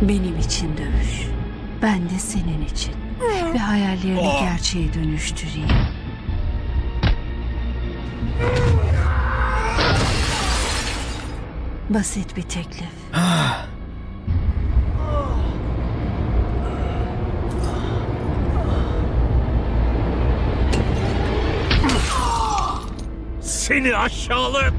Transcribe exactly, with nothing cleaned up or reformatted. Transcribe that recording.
Benim için dövüş. Ben de senin için. Ve hayallerini gerçeğe dönüştüreyim. Basit bir teklif. Seni aşağılık!